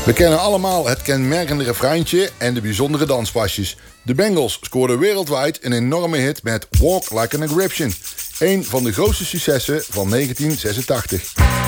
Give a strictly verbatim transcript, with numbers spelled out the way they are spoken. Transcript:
We kennen allemaal het kenmerkende refreintje en de bijzondere danspasjes. De Bengals scoorden wereldwijd een enorme hit met Walk Like an Egyptian. Een van de grootste successen van negentien zesentachtig.